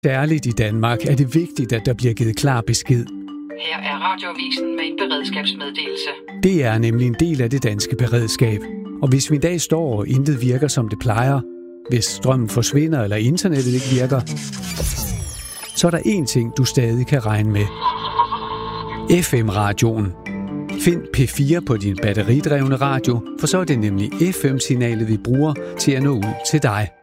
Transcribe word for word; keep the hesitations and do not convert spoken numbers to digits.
Særligt i Danmark er det vigtigt, at der bliver givet klar besked. Her er Radioavisen med en beredskabsmeddelelse. Det er nemlig en del af det danske beredskab. Og hvis vi en dag står og intet virker, som det plejer, hvis strømmen forsvinder eller internettet ikke virker, så er der én ting, du stadig kan regne med. F M-radioen. Find P fire på din batteridrevne radio, for så er det nemlig F M-signalet, vi bruger til at nå ud til dig.